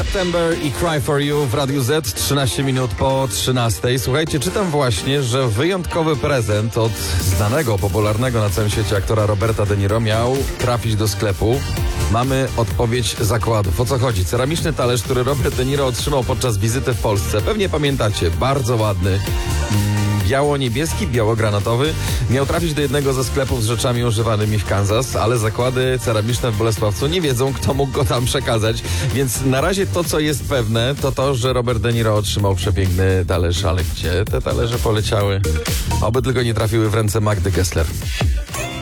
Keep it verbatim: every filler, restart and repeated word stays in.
September i Cry for You w Radiu Z, trzynaście minut po trzynastej. Słuchajcie, czytam właśnie, że wyjątkowy prezent od znanego, popularnego na całym świecie aktora Roberta De Niro miał trafić do sklepu. Mamy odpowiedź zakładów. O co chodzi? Ceramiczny talerz, który Robert De Niro otrzymał podczas wizyty w Polsce. Pewnie pamiętacie, bardzo ładny. Biało-niebieski, biało-granatowy, miał trafić do jednego ze sklepów z rzeczami używanymi w Kansas, ale zakłady ceramiczne w Bolesławcu nie wiedzą, kto mógł go tam przekazać, więc na razie to, co jest pewne, to to, że Robert De Niro otrzymał przepiękny talerz, ale gdzie te talerze poleciały? Oby tylko nie trafiły w ręce Magdy Gessler.